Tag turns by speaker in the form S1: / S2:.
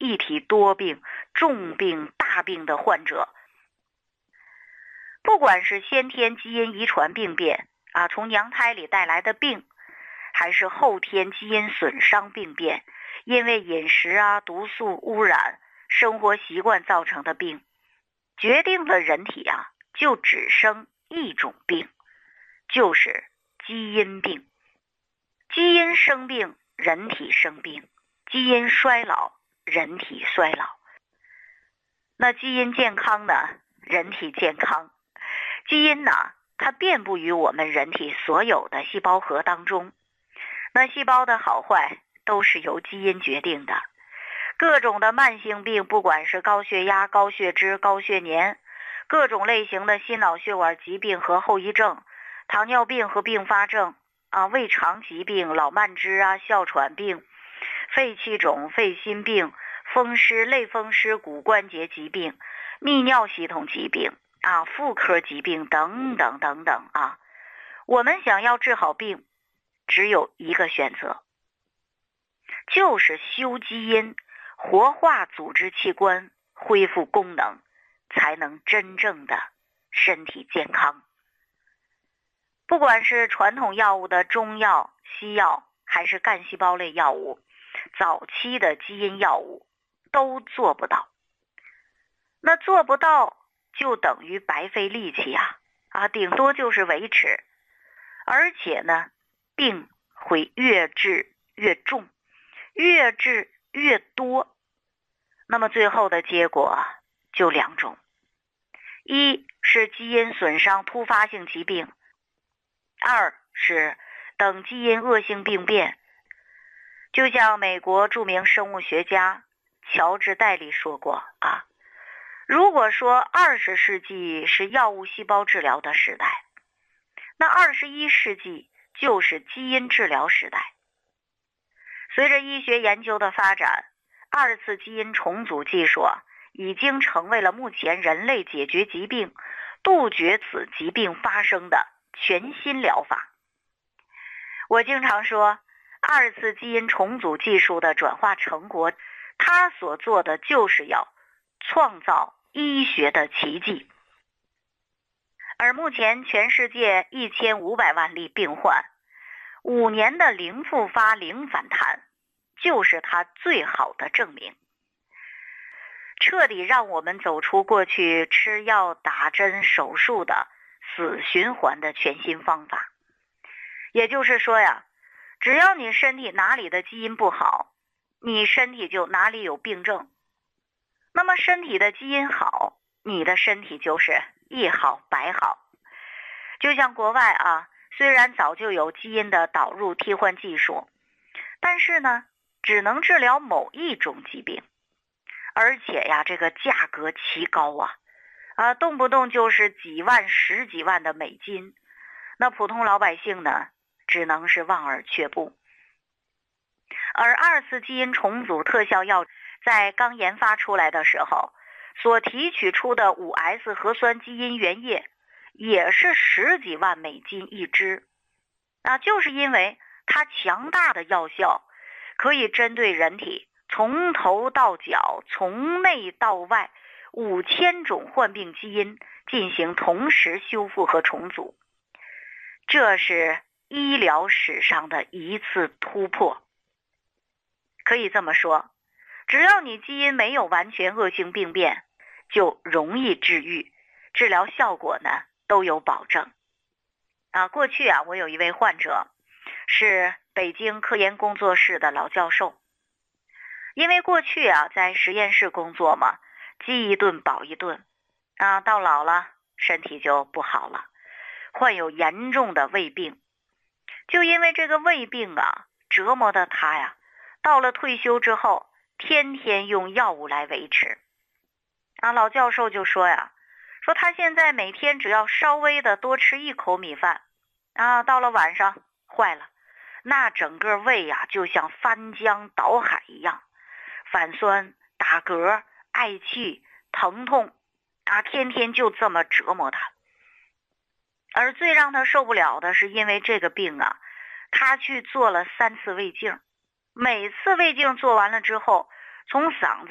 S1: 一体多病、重病、大病的患者。不管是先天基因遗传病变从娘胎里带来的病，还是后天基因损伤病变，因为饮食毒素污染、生活习惯造成的病，决定了人体就只生一种病，就是基因病。基因生病，人体生病；基因衰老，人体衰老。那基因健康呢，人体健康。基因呢，它遍布于我们人体所有的细胞核当中。那细胞的好坏都是由基因决定的。各种的慢性病，不管是高血压、高血脂、高血粘，各种类型的心脑血管疾病和后遗症，糖尿病和并发症胃肠疾病、老慢支哮喘病、肺气肿、肺心病、风湿、类风湿、骨关节疾病、泌尿系统疾病妇科疾病等等等等我们想要治好病，只有一个选择，就是修基因，活化组织器官，恢复功能，才能真正的身体健康。不管是传统药物的中药、西药，还是干细胞类药物，早期的基因药物都做不到。那做不到就等于白费力气顶多就是维持，而且呢，病会越治越重，越治越多。那么最后的结果就两种，一是基因损伤突发性疾病，二是等基因恶性病变。就像美国著名生物学家乔治戴利说过如果说20世纪是药物细胞治疗的时代，那21世纪就是基因治疗时代。随着医学研究的发展，2次基因重组技术已经成为了目前人类解决疾病、杜绝此疾病发生的全新疗法。我经常说，2次基因重组技术的转化成果，它所做的就是要创造医学的奇迹。而目前全世界1500万例病患，5年的零复发、零反弹，就是它最好的证明。彻底让我们走出过去吃药、打针、手术的死循环的全新方法。也就是说只要你身体哪里的基因不好，你身体就哪里有病症。那么身体的基因好，你的身体就是一好百好。就像国外虽然早就有基因的导入替换技术，但是呢，只能治疗某一种疾病，而且这个价格奇高动不动就是几万、10几万的美金。那普通老百姓呢，只能是望而却步。而2次基因重组特效药在刚研发出来的时候，所提取出的5S 核酸基因原液也是10几万美金一支就是因为它强大的药效，可以针对人体从头到脚、从内到外5000种患病基因进行同时修复和重组。这是医疗史上的一次突破。可以这么说，只要你基因没有完全恶性病变，就容易治愈，治疗效果呢都有保证。过去我有一位患者是北京科研工作室的老教授，因为过去在实验室工作嘛，饥一顿饱一顿到老了身体就不好了，患有严重的胃病。就因为这个胃病折磨的他到了退休之后天天用药物来维持老教授就说说他现在每天只要稍微的多吃1口米饭到了晚上坏了，那整个胃就像翻江倒海一样，反酸、打嗝、嗳气、疼痛天天就这么折磨他。而最让他受不了的是，因为这个病他去做了3次胃镜，每次胃镜做完了之后，从嗓子